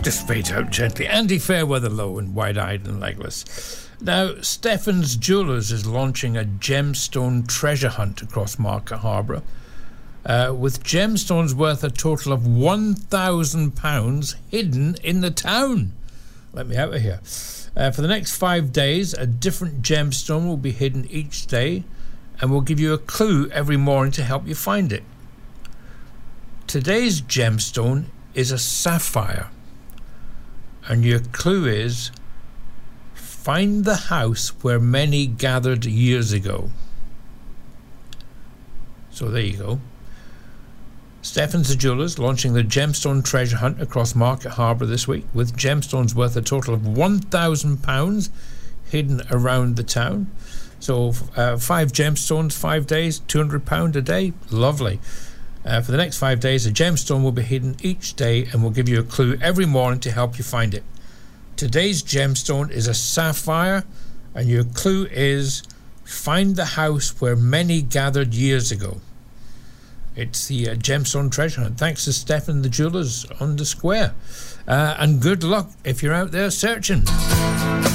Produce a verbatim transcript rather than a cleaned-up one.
just fades out gently. Andy Fairweather Low and Wide-Eyed and Legless. Now, Stefan's Jewellers is launching a gemstone treasure hunt across Market Harborough, uh, with gemstones worth a total of one thousand pounds hidden in the town. Let me out of here. Uh, for the next five days, a different gemstone will be hidden each day, and we'll give you a clue every morning to help you find it. Today's gemstone is a sapphire, and your clue is: find the house where many gathered years ago. So there you go. Stefan's the Jewellers launching the gemstone treasure hunt across Market Harborough this week, with gemstones worth a total of one thousand pounds hidden around the town. So uh, five gemstones, five days, two hundred pounds a day. Lovely. Uh, for the next five days, a gemstone will be hidden each day, and we'll give you a clue every morning to help you find it. Today's gemstone is a sapphire, and your clue is: find the house where many gathered years ago. It's the uh, gemstone treasure hunt. Thanks to Stefan the Jewellers on the Square. Uh, and good luck if you're out there searching.